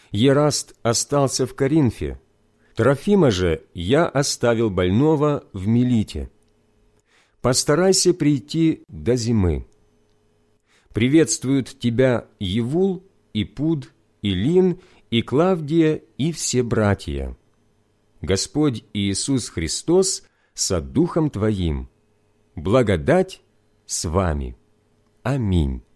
Ераст остался в Коринфе, Трофима же я оставил больного в Милите. Постарайся прийти до зимы. Приветствуют тебя Евул, и Пуд, и Лин, и Клавдия, и все братья. Господь Иисус Христос со Духом твоим. Благодать с вами. Аминь.